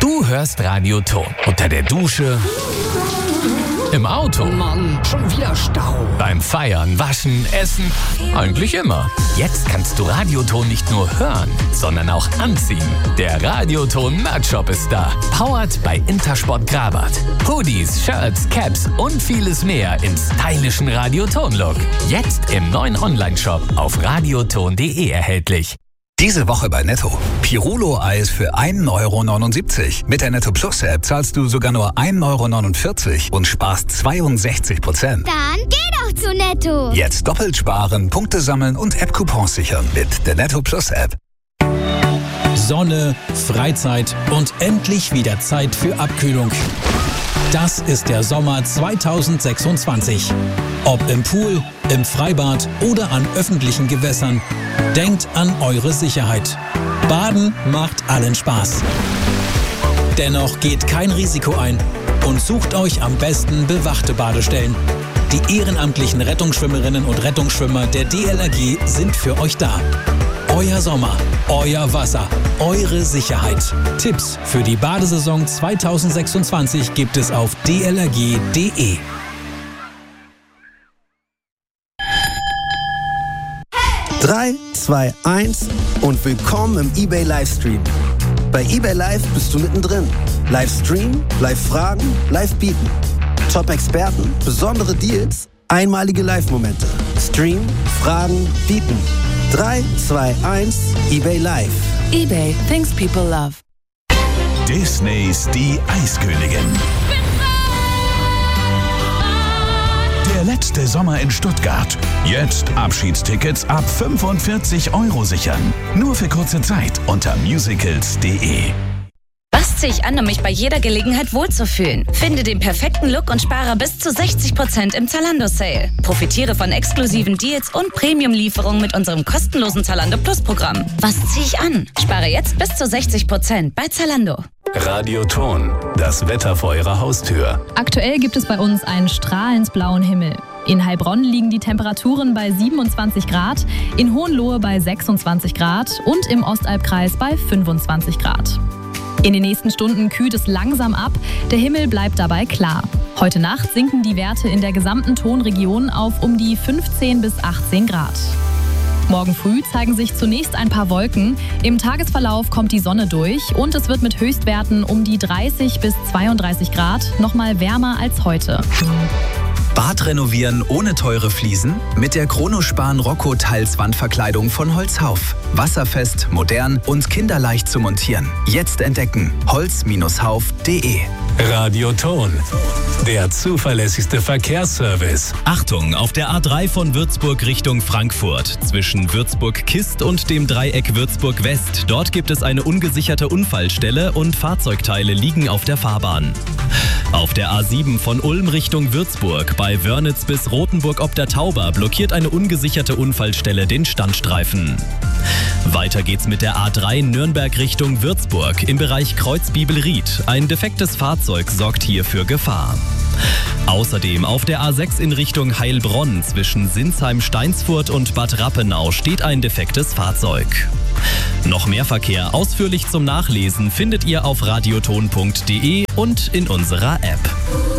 Du hörst Radioton unter der Dusche, im Auto, Mann, schon wieder Stau. beim Feiern, Waschen, Essen, eigentlich immer. Jetzt kannst du Radioton nicht nur hören, sondern auch anziehen. Der Radioton Merch-Shop ist da. Powered bei Intersport Grabat. Hoodies, Shirts, Caps und vieles mehr in stylischen Radioton-Look. Jetzt im neuen Online-Shop auf radioton.de erhältlich. Diese Woche bei Netto. Pirulo-Eis für 1,79 €. Mit der Netto Plus App zahlst du sogar nur 1,49 € und sparst 62%. Dann geh doch zu Netto. Jetzt doppelt sparen, Punkte sammeln und App-Coupons sichern mit der Netto Plus App. Sonne, Freizeit und endlich wieder Zeit für Abkühlung. Das ist der Sommer 2026. Ob im Pool, im Freibad oder an öffentlichen Gewässern, denkt an eure Sicherheit. Baden macht allen Spaß. Dennoch geht kein Risiko ein und sucht euch am besten bewachte Badestellen. Die ehrenamtlichen Rettungsschwimmerinnen und Rettungsschwimmer der DLRG sind für euch da. Euer Sommer, euer Wasser, eure Sicherheit. Tipps für die Badesaison 2026 gibt es auf dlrg.de. 3, 2, 1 und willkommen im eBay Livestream. Bei eBay Live bist du mittendrin. Livestream, Live-Fragen, Live-Bieten. Top-Experten, besondere Deals, einmalige Live-Momente. Stream, Fragen, Bieten. 3, 2, 1, eBay Live. eBay, things people love. Disneys Die Eiskönigin. Der letzte Sommer in Stuttgart. Jetzt Abschiedstickets ab 45 € sichern. Nur für kurze Zeit unter musicals.de. Was ziehe ich an, um mich bei jeder Gelegenheit wohlzufühlen? Finde den perfekten Look und spare bis zu 60% im Zalando-Sale. Profitiere von exklusiven Deals und Premium-Lieferungen mit unserem kostenlosen Zalando Plus-Programm. Was ziehe ich an? Spare jetzt bis zu 60% bei Zalando. Radioton, das Wetter vor eurer Haustür. Aktuell gibt es bei uns einen strahlend blauen Himmel. In Heilbronn liegen die Temperaturen bei 27 Grad, in Hohenlohe bei 26 Grad und im Ostalbkreis bei 25 Grad. In den nächsten Stunden kühlt es langsam ab, der Himmel bleibt dabei klar. Heute Nacht sinken die Werte in der gesamten Tonregion auf um die 15 bis 18 Grad. Morgen früh zeigen sich zunächst ein paar Wolken. Im Tagesverlauf kommt die Sonne durch und es wird mit Höchstwerten um die 30 bis 32 Grad nochmal wärmer als heute. Bad renovieren ohne teure Fliesen? Mit der Chronospan Rocco Tiles Wandverkleidung von Holzhauf. Wasserfest, modern und kinderleicht zu montieren. Jetzt entdecken. holz-hauf.de. Radioton, der zuverlässigste Verkehrsservice. Achtung, auf der A3 von Würzburg Richtung Frankfurt. Zwischen Würzburg-Kist und dem Dreieck Würzburg-West. Dort gibt es eine ungesicherte Unfallstelle und Fahrzeugteile liegen auf der Fahrbahn. Auf der A7 von Ulm Richtung Würzburg bei Wörnitz bis Rothenburg ob der Tauber blockiert eine ungesicherte Unfallstelle den Standstreifen. Weiter geht's mit der A3 Nürnberg Richtung Würzburg im Bereich Kreuzbibelried. Ein defektes Fahrzeug sorgt hier für Gefahr. Außerdem auf der A6 in Richtung Heilbronn zwischen Sinsheim-Steinsfurt und Bad Rappenau steht ein defektes Fahrzeug. Noch mehr Verkehr ausführlich zum Nachlesen findet ihr auf radioton.de und in unserer App.